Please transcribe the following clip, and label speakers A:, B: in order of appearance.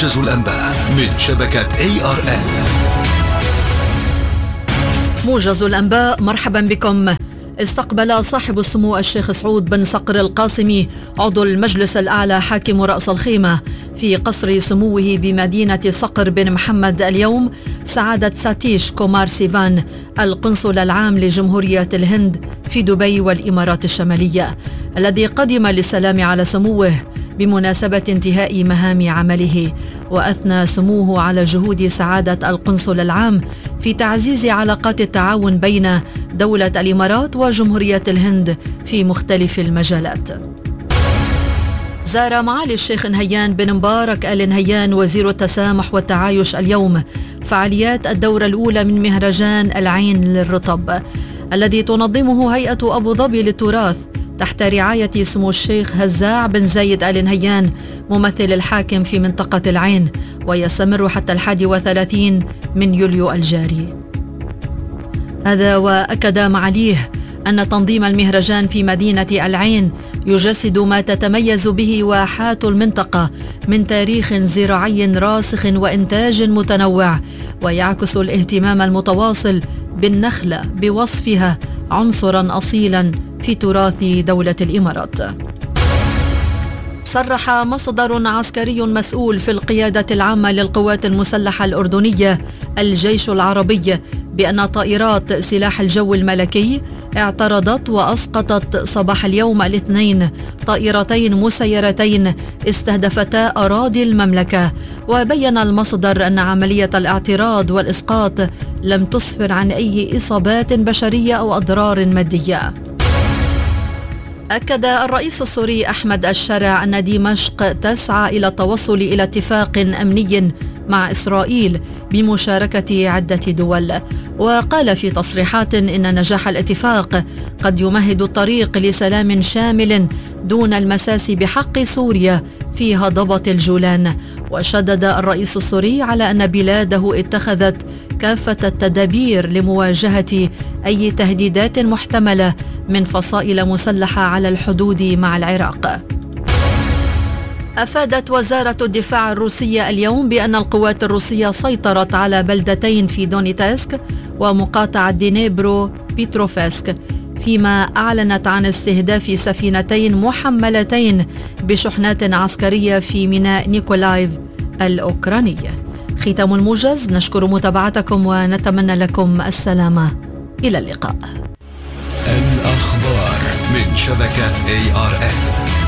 A: موجز الأنباء من شبكة ARN.
B: موجز الأنباء، مرحبا بكم. استقبل صاحب السمو الشيخ سعود بن صقر القاسمي عضو المجلس الأعلى حاكم رأس الخيمة في قصر سموه بمدينة صقر بن محمد اليوم سعادة ساتيش كومار سيفان القنصل العام لجمهورية الهند في دبي والإمارات الشمالية، الذي قدم للسلام على سموه بمناسبة انتهاء مهام عمله. وأثنى سموه على جهود سعادة القنصل العام في تعزيز علاقات التعاون بين دولة الإمارات وجمهورية الهند في مختلف المجالات. زار معالي الشيخ نهيان بن مبارك آل نهيان وزير التسامح والتعايش اليوم فعاليات الدورة الأولى من مهرجان العين للرطب الذي تنظمه هيئة أبو ظبي للتراث تحت رعاية سمو الشيخ هزاع بن زايد آل نهيان ممثل الحاكم في منطقة العين، ويستمر حتى 31 من يوليو الجاري. هذا وأكد معاليه أن تنظيم المهرجان في مدينة العين يجسد ما تتميز به واحات المنطقة من تاريخ زراعي راسخ وإنتاج متنوع، ويعكس الاهتمام المتواصل بالنخل بوصفها عنصرا أصيلا في تراث دولة الإمارات. صرح مصدر عسكري مسؤول في القيادة العامة للقوات المسلحة الأردنية الجيش العربي بأن طائرات سلاح الجو الملكي اعترضت وأسقطت صباح اليوم الاثنين طائرتين مسيرتين استهدفتا أراضي المملكة. وبين المصدر أن عملية الاعتراض والإسقاط لم تسفر عن أي إصابات بشرية أو أضرار مادية. أكد الرئيس السوري أحمد الشرع أن دمشق تسعى إلى التوصل إلى اتفاق أمني مع إسرائيل بمشاركة عدة دول، وقال في تصريحات إن نجاح الاتفاق قد يمهد الطريق لسلام شامل دون المساس بحق سوريا في هضبة الجولان. وشدد الرئيس السوري على أن بلاده اتخذت كافة التدابير لمواجهة أي تهديدات محتملة من فصائل مسلحة على الحدود مع العراق. أفادت وزارة الدفاع الروسية اليوم بأن القوات الروسية سيطرت على بلدتين في دونيتسك ومقاطعة دينيبرو بيتروفسك، فيما أعلنت عن استهداف سفينتين محملتين بشحنات عسكرية في ميناء نيكولايف الأوكرانية. ختام الموجز، نشكر متابعتكم ونتمنى لكم السلامة. إلى اللقاء.
A: الأخبار من شبكة ARN.